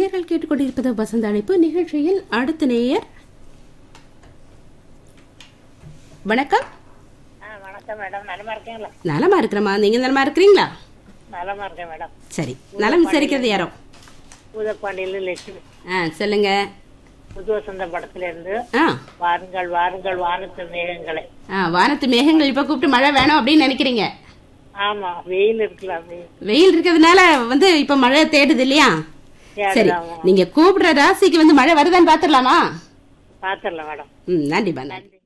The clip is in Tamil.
நேயர்கள் கேட்டுக்கொண்டிருப்பது வசந்த அழைப்பு நிகழ்ச்சியில் அடுத்த நேயர். வணக்கம். வணக்கம் மேடம், நலமா இருக்கீங்களா? நலமா இருக்கிறமா, நீங்க நலமா இருக்கிறீங்களா? நலமா இருக்கேன் மேடம். சரி, நலம் விசாரிக்கிறது யாரோ? பூதப்பாண்டியில லட்சுமி. சொல்லுங்க. புது வசந்த படத்துல இருந்து வாருங்கள் வாருங்கள் வானத்து மேகங்களை. வானத்து மேகங்கள் இப்ப கூப்பிட்டு மழை வேணும் அப்படின்னு நினைக்கிறீங்க? ஆமா, வெயில் இருக்கலாம். வெயில் இருக்கிறதுனால இப்ப மழை தேடுது இல்லையா? சரி, நீங்க கூப்பிடுற ராசிக்கு மழை வருதான்னு பாத்துடலாமா? பாத்துடலாம் மேடம். நன்றிப்பா. நன்றி.